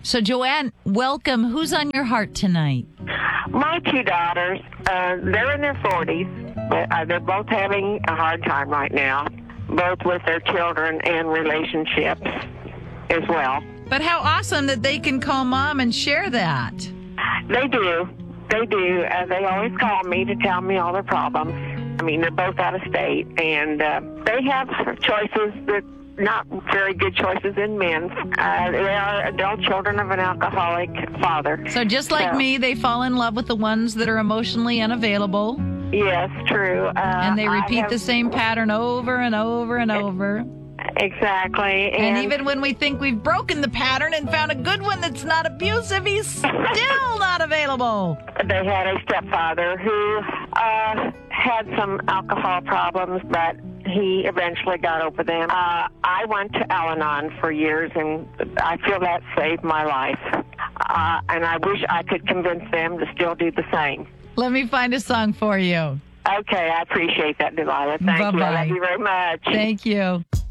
So, Joanne, welcome. Who's on your heart tonight? My two daughters, they're in their 40s, but they're both having a hard time right now, both with their children and relationships as well. But how awesome that they can call Mom and share that. They do. They do. They always call me to tell me all their problems. I mean, they're both out of state, and they have choices that not very good choices in men. They are adult children of an alcoholic father. So just like me, they fall in love with the ones that are emotionally unavailable. Yes, true. And they repeat the same pattern over and over and over. Exactly. And even when we think we've broken the pattern and found a good one that's not abusive, he's still not available. They had a stepfather who had some alcohol problems, but he eventually got over them. I went to Al-Anon for years, and I feel that saved my life. And I wish I could convince them to still do the same. Let me find a song for you. Okay, I appreciate that, Delilah. Thank you. I love you very much. Thank you.